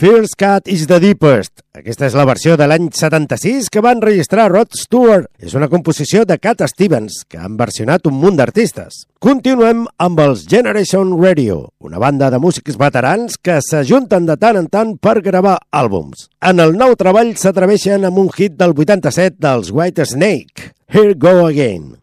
First Cut is the Deepest. Aquesta és la versió de l'any 76 que va enregistrar Rod Stewart. És una composició de Cat Stevens, que han versionat un munt d'artistes. Continuem amb els Generation Radio, una banda de músics veterans que s'ajunten de tant en tant per gravar àlbums. En el nou treball s'atreveixen amb un hit del 87 dels White Snake, Here Go Again.